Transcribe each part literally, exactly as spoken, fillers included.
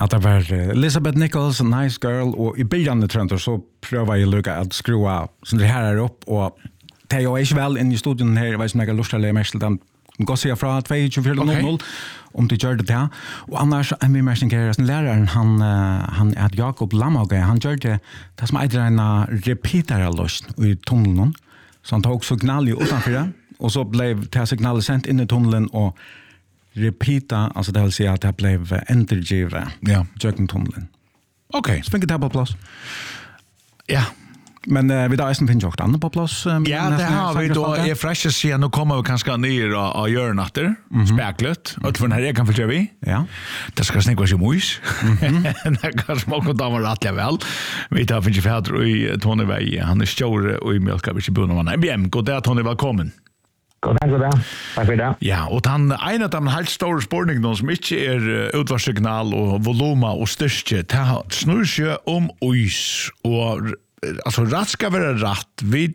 att det var Elizabeth Nichols, Nice Girl, och i början tror så prövar jag lycka att skruva så det här är upp och det är ju väl in i studion här, jag vet inte lustar eller mest den går sig från tjugofyra noll noll om det gör det där. Och annars är vi mest intresserade läraren han han är Jakob Lamauge, han gör det det som är en repeaterlös i tunneln. Så han tog signal utanför det och så blev det signalet sänt in i tunneln och repeata, alltså det vill säga att det blev entergivet ja. Jöken tunneln. Okej. Okay. Så fick det på plats. Ja. Men uh, vi där är finns också andra på plats. Um, ja, det har vi då. Är fräscha sen och kommer vi kanske ner och, och gör natter. Mm-hmm. Späckligt. Och för den här kan för vi. Ja. Det ska snäcka sig mus. Det kan smaka damer rätt väl. Vi tar finns ju fäder i Tony Väg. Han är stor och i mjölka vi bor någon M B M. God dag Tony, välkommen. God dag, god dag. Tack för det. Ja, och han en av de helt stora spårningarna som inte är utvarssignal och voloma och styrke. Det snurrar sig om ois och alltså rätt ska vara rätt. Vi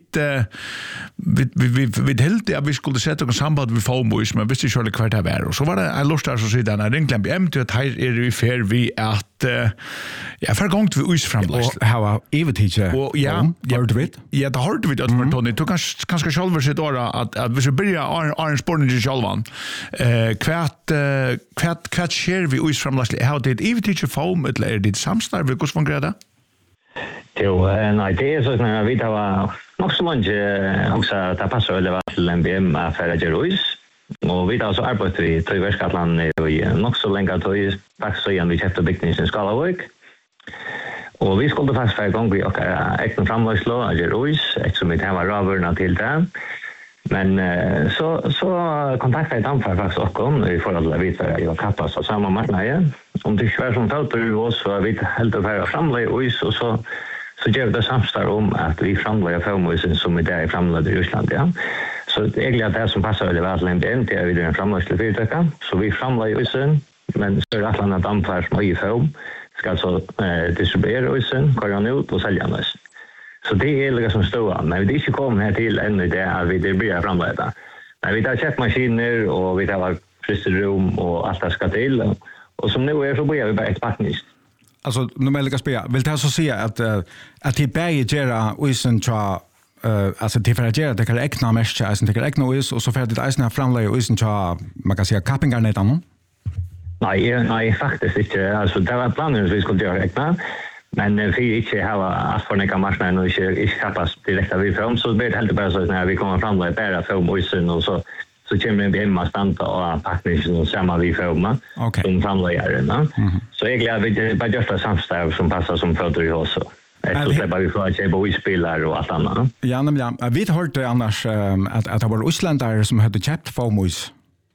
vi vi vi helt att vi skulle sätta oss samband med Fomois men visste ju kvart det var och så var det en lust där så sidan där ringde M B M till att här är det fair vi att ja för gång till us framläst. Och how even teacher. Och ja, har du vet? Ja, det har du vet att för Tony du kanske kanske själv sitt då att att vi ska börja Iron Sporting i självan. Eh kvart kvart kvart share vi us framläst. How did even teacher Fom eller är det samstarv vi kus fungerade? Jo, nej, det är så när vi tar nog så många också att det passar väl till M B M affärer Jeruis. Och vi tar så arbetar vi till Västgötland i nog så länge till faktiskt igen vi köpte byggnaden i Skalavik. Och vi skulle faktiskt få igång vi och äkta framlöslå Jeruis, eftersom vi har ravarna till det. Men så så kontaktade jag dem för faktiskt också i förhållande till att vi var kappas av samma marknad. Om det är som fötter vi oss så vi helt och färre framlägg och så så gör det samstarv om att vi framlägger Fomoisen som är där i framlägg i Ryssland. Ja. Så det är egentligen det som passar väldigt väl till M B M till att vi är en framläggslig fyrtöka. Så vi framlägger Isen, men så är det att annat anfär som har i Fom ska alltså eh, distribuera Isen, köra ut och sälja den. Så det är egentligen som står, men vi är inte kommit här till ännu det att vi distribuerar framlägga. Men vi tar köpmaskiner och vi tar frysrum och allt det ska till. Och som nu är så börjar vi bara ett packnist. Alltså, nu vill jag spela. Vill det alltså säga att, uh, att det bär gera uisen tra, uh, alltså det för att göra det kan äkna mest, alltså det kan äkna us och så för att det är framlägg uisen tra, man kan säga kappingar nedan? Nej, nej, faktiskt inte. Alltså, det var planen att vi skulle göra äkna. Men uh, vi inte har att få näka marknaden och inte, inte kappas direkt av vi fram, så blir det helt bara så när vi kommer framlägg bara för uisen och så så kommer vi hemma stanta och packningen och samma vi får okay. som framläggare. Mm-hmm. Så jag glad vi bara gör det samstarv som passar som fötter i oss. Så släpper vi för att köpa oispillar och allt annat. Ja, men ja. Vi har hört annars um, att, att det var isländare som hade köpt Fomois.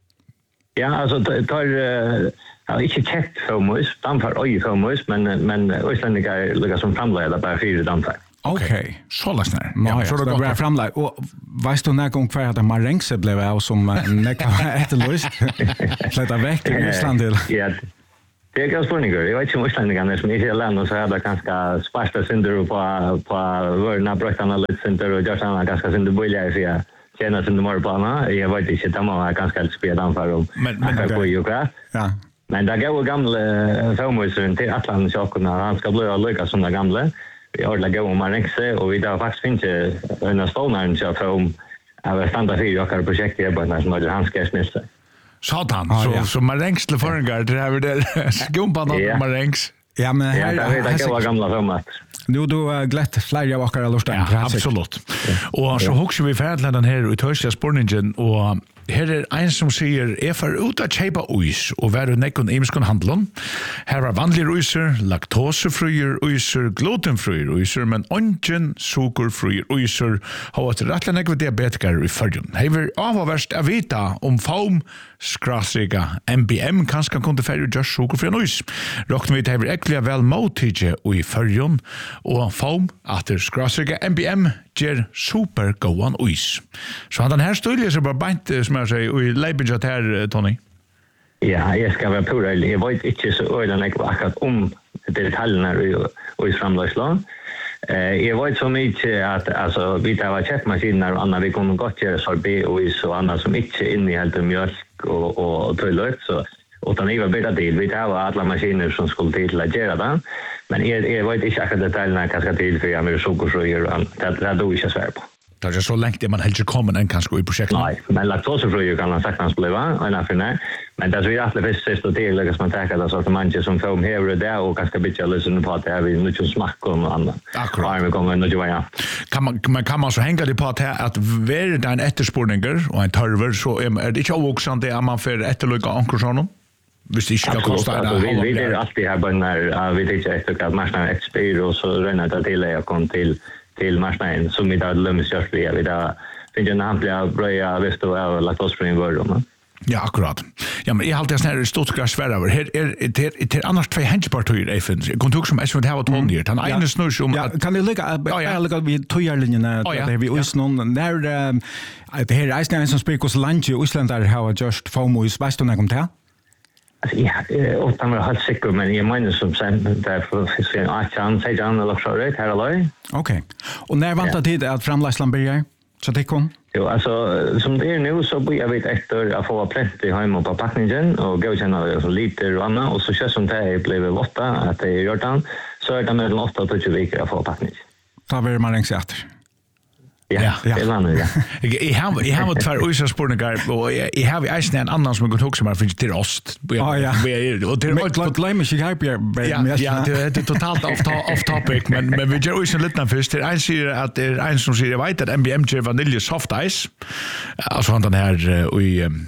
Ja, alltså det har uh, inte köpt Fomois, damfar oj Fomois, men, men isländare ligger som framläggare bara fyra damfar. Okej. Okay. Så läsnar. Ja, så det går framlägg. Och vet du när gång kvar att Marense blev av som näka efterlöst? Släta väck i Island till. Ja. Det är ganska spårningar. Jag vet inte om islänningarna som inte är land och så är det ganska sparsta synder på, på vörna bröktarna lite synder och gör sådana ganska synder böjliga för jag känner synder mer på henne. Jag vet inte, de har ganska lite spedan för dem. Men, men, okay. Ja. Men det går gamla Fomoisen till Atlantsjockorna. Han ska bli lyckas som den gamla. Vi har lägga om Marense och vi där faktiskt finns en stålnaren som Fom av standard fyra och projekt i Ebba som har hans gästnisse. Satan, ah, så, ja. Så Marengs till förringar, det här är det skumpan av ja. Marengs. Ja, men här, ja, det är det var gamla Fomat. Nu du uh, glätt flera av åkare lustan. Ja, absolut. Ja. Och så huxar vi färdlen här i Törsja spårningen och här är en som säger är för ut att köpa ois och vara nekon imskon handlon. Här var vanliga oiser, laktosefröjer oiser, glutenfröjer oiser, men ongen sokerfröjer oiser har ett rättla nekva diabetikar i förrjun. Här var avvärst att veta om Fom skrasiga M B M kanske kunde färre just sokerfröjen ois. Råkna vi det här äckliga väl motige i förrjun och Fom att det skrasiga M B M ger supergoan ois. Så han den här studien så bara bant som jag säger i Leibniz här, Tony. Ja, jag ska vara pura. Jag vet inte så öjligt akkurat om detaljerna i oisframlöslån. Jag vet så mycket att alltså, vi tar köttmaskiner och annat, vi kommer gott göra sorbet ois och annat som inte innehåller mjölk och, och, och tullört. Så utan det var bättre del. Vi tar alla maskiner som skulle till att göra det. Men jag, jag vet inte akkurat detaljerna vad ska till för jag med sockerfröjer. Det, det är då inte svär på. Det är så länge man helt inte kommer än kanske i projektet. Nej, men laktosefröjer kan man sagt bli va? Men det är vi alla först sist och till att man tar det sortimentet som kom här och där och kanske bitcha lyssna på att det är vi mycket smack och annat. Akkurat. Vi kommer nog ju Kan man man kan man så hänga det på att att är det en efterspurninger och en tarver så är det inte ovoxande att man för efterlyga ankorsarna. Visst det ska kosta det. Vi vi det alltid här bönnar vi tycker efter att marknaden expirerar och så ränner det till jag kom till till marknaden som vi där lömmes just vi vi där finns en amplia bröja visst och är laktosfri vörd. Ja, akkurat. Ja, men jag har alltid sån här stort svär över. Här är det är annars två händspartier i finns. Jag kontor som är som det här var tonjer. Han är en snurr som ja, kan det ligga jag ligga vi tojarlinjerna där vi is någon där det här är nästan som spelar så långt i Island där har just FOMOs bäst när kom till. Ja, och de har helt säkert men jag menar som sen där för sen att chans säger han eller så rätt här eller. Okej. Och när väntar tid att framläslan börjar? Så det kom. Jo, alltså som det är nu så blir jag vet efter att få plänt i hemma på packningen och gå känna så lite och annat och så känns som det är blev åtta att det är gjort så är det med åtta och tjugo veckor att få packning. Ta vi man längst efter. Ja, det är vanligt, ja. Jag har jag har två ursprungliga och jag har ju en annan som går också med för till ost. Ja, ja. Och det är glömmer sig här på. Ja, det är totalt off off topic men men vi gör ju så lite först det är ser att det är en som säger jag vet att M B M J vanilj soft ice. Alltså han den här och eh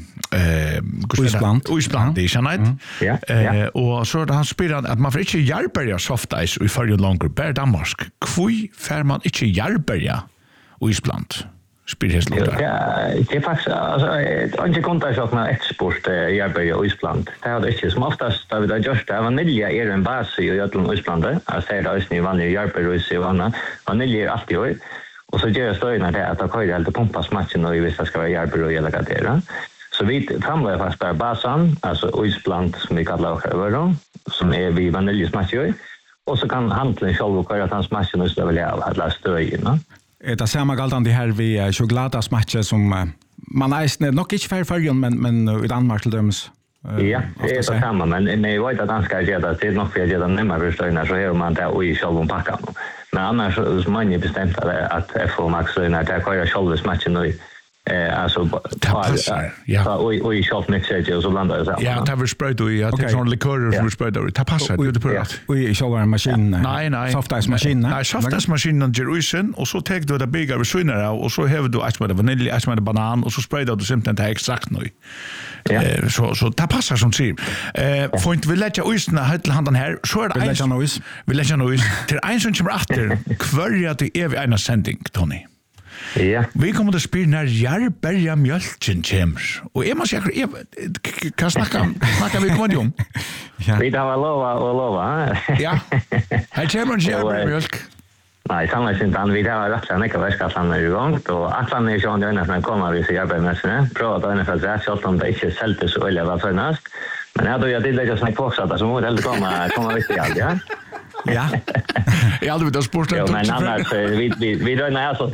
Uisplant. Uisplant det är night. Ja. Eh och så han spelar att man får inte hjälpa soft ice i för longer per Danmark. Kvui får man inte hjälpa Uisplant. Spyr helt långt. Ja, det är faktiskt alltså inte kontakt att man export Järberg och Uisplant. Det är det som oftast där vi har gjort det. Vanilja är en bas i Götland Uisplant. Alltså det är också i vanlig Järberg och Uisplant. Vanilja är alltid hög. Och så gör stöjna det att det kan ju helt pumpas matchen och vissa ska vara Järberg och eller gatera. Så vi framlägger faktiskt bara basen, alltså Uisplant som vi kallar det över som är vi vaniljesmatcher. Och så kan handlen själv och köra hans matchen och så vill jag alla stöjna. Det är samma galtan det här vi chokladsmatcher som man är nog inte för förrjun men men i Danmark till döms. Ja, det är det samma men men jag vet att danska gör det är nog för att göra nämma förståna så här man där i själva packan. Men annars så man är bestämt att F O Max när det kan jag själva matchen nu eh alltså ja och och i shop mixer och så blandar det. Ja, det var sprayt och jag tar sån likör som sprayt och det passar det på rätt. Och i själva maskin. Nej, nej. Soft ice maskin. Nej, soft ice maskin och jerusen och så tar du det bigare svinner och så har du ice med vanilj, ice med banan och så sprayar du simpelt det exakt nu. Eh så så det passar som ser. Eh får inte vi lägga isen helt handen här så är det lägga noise. Vi lägga noise till en som kommer efter kvörja till evig ena sändning Tony. Ja. Vi kommer att spela när Järberga mjölken kommer. Och jag måste säga, kan snacka, snacka vi kommer om. Vi tar lova och lova. Ja, här kommer en Järberga mjölk. Nej, samma synd han vi har rätt att neka väska han är igång och att han är ju ändå när kommer vi se Järberga mässan. Prova att den för att så att det inte sälte så eller vad för näst. Men jag då jag det lägger snack på så att så måste det komma komma riktigt allt, ja. Ja. Jag hade väl då sporten. Ja, men annars vi vi vi då när jag så